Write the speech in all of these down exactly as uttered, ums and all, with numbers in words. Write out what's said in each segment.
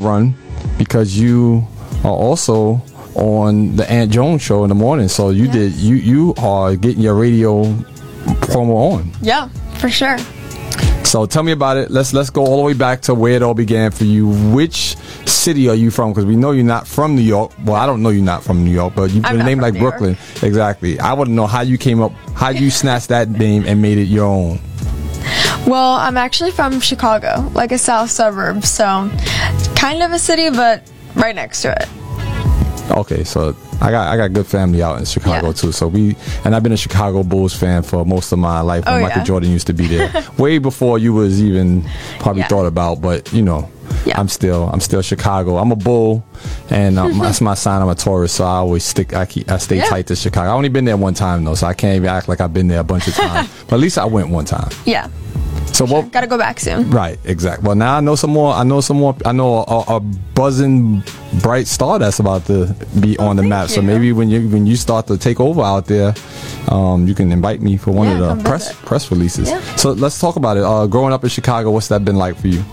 run because you are also on the Aunt Jones show in the morning. So you yes. did you you are getting your radio promo on. Yeah, for sure. So tell me about it. Let's let's go all the way back to where it all began for you. Which city are you from? Because we know you're not from New York. Well, I don't know you're not from New York, but you've been named like New Brooklyn. York. Exactly. I want to know how you came up, how you snatched that name and made it your own. Well, I'm actually from Chicago, like a south suburb, so kind of a city, but right next to it. Okay, so I got I got good family out in Chicago yeah. too. So we and I've been a Chicago Bulls fan for most of my life. When oh, Michael yeah? Jordan used to be there, way before you was even probably yeah. thought about. But you know, yeah. I'm still I'm still Chicago. I'm a Bull, and um, that's my sign. I'm a Taurus, so I always stick. I keep I stay yeah. tight to Chicago. I only been there one time though, so I can't even act like I've been there a bunch of times. But at least I went one time. Yeah. So sure. what? Gotta go back soon. Right, exactly. Well, now I know some more. I know some more. I know a, a buzzing bright star that's about to be on the Thank map. You. So maybe when you when you start to take over out there, um, you can invite me for one yeah, of the press visit. press releases. Yeah. So let's talk about it. Uh, growing up in Chicago, what's that been like for you?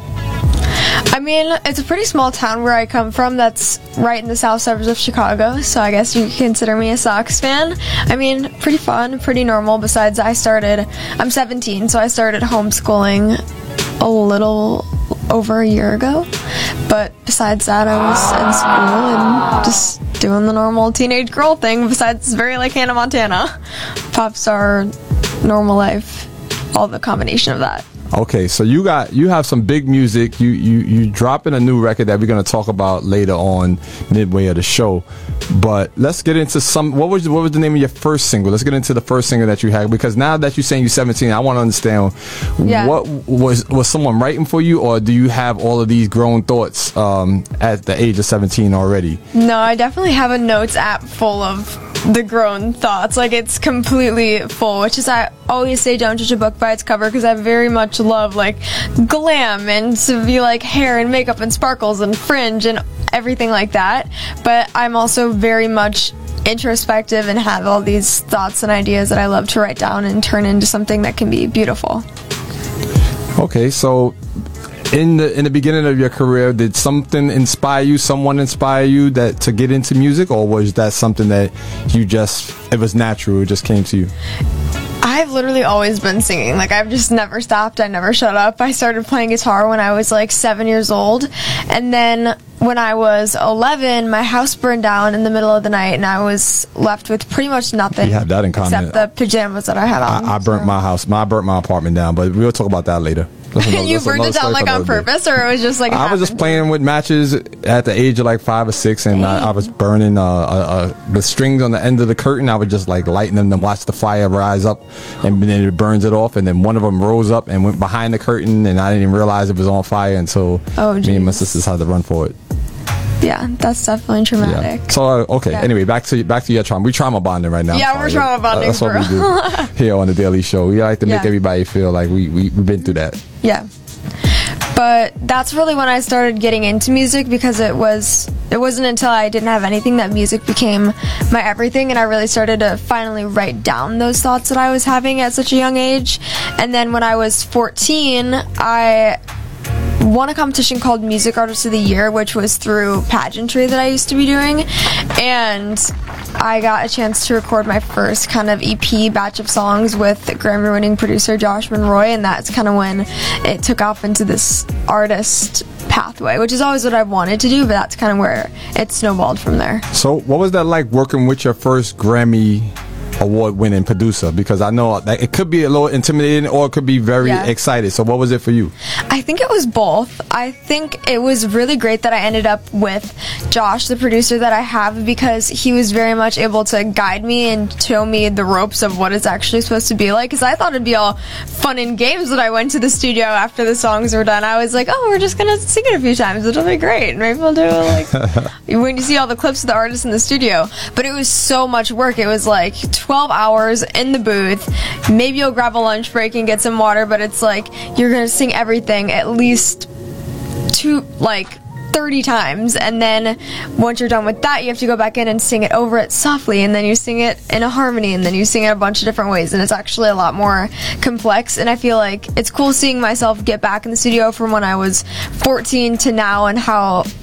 I mean, it's a pretty small town where I come from that's right in the south suburbs of Chicago, so I guess you could consider me a Sox fan. I mean, pretty fun, pretty normal. Besides, I started, I'm seventeen, so I started homeschooling a little over a year ago. But besides that, I was in school and just doing the normal teenage girl thing. Besides, it's very like Hannah Montana. Pop star, normal life, all the combination of that. Okay, so you got you have some big music. You you you dropping a new record that we're gonna talk about later on midway of the show. But let's get into some. What was what was the name of your first single? Let's get into the first single that you had, because now that you're saying you're seventeen, I want to understand yeah. what was was someone writing for you, or do you have all of these grown thoughts um, at the age of seventeen already? No, I definitely have a notes app full of the grown thoughts. Like, it's completely full, which is I always say don't judge a book by its cover, because I very much love like glam and to be like hair and makeup and sparkles and fringe and everything like that. But I'm also very much introspective and have all these thoughts and ideas that I love to write down and turn into something that can be beautiful. Okay, so in the in the beginning of your career, did something inspire you, someone inspire you that to get into music, or was that something that you just, it was natural, it just came to you? I've literally always been singing. Like, I've just never stopped. I never shut up. I started playing guitar when I was like seven years old. And then when I was eleven, my house burned down in the middle of the night, and I was left with pretty much nothing. We have that in common. Except the pajamas that I had on. I, I burnt so. my house. My, I burnt my apartment down, but we'll talk about that later. Another, you burned it down like on purpose, or it was just like it I was just playing with matches at the age of like five or six, and I, I was burning uh, uh, uh, the strings on the end of the curtain. I would just like lighten them to watch the fire rise up, and then it burns it off. And then one of them rose up and went behind the curtain, and I didn't even realize it was on fire until oh, me and my sisters had to run for it. Yeah, that's definitely traumatic. Yeah. So uh, okay. Yeah. Anyway, back to back to your trauma. We trauma bonding right now. Yeah, we're trauma bonding. That's what we do here on the Daily Show. We like to make yeah. everybody feel like we we we've been through that. Yeah. But that's really when I started getting into music, because it was it wasn't until I didn't have anything that music became my everything, and I really started to finally write down those thoughts that I was having at such a young age. And then when I was fourteen, I won a competition called Music Artist of the Year, which was through pageantry that I used to be doing, and I got a chance to record my first kind of E P batch of songs with Grammy-winning producer Josh Monroy, and that's kind of when it took off into this artist pathway, which is always what I've wanted to do, but that's kind of where it snowballed from there. So what was that like, working with your first Grammy award-winning producer? Because I know that it could be a little intimidating, or it could be very yeah. excited. So what was it for you? I think it was both. I think it was really great that I ended up with Josh, the producer that I have, because he was very much able to guide me and show me the ropes of what it's actually supposed to be like, because I thought it'd be all fun and games when I went to the studio after the songs were done. I was like, oh, we're just gonna sing it a few times, it'll be great. Maybe we'll do like when you see all the clips of the artists in the studio. But it was so much work. It was like twelve hours in the booth. Maybe you'll grab a lunch break and get some water, but it's like you're gonna sing everything at least two, like thirty times, and then once you're done with that, you have to go back in and sing it over it softly, and then you sing it in a harmony, and then you sing it a bunch of different ways, and it's actually a lot more complex. And I feel like it's cool seeing myself get back in the studio from when I was fourteen to now, and how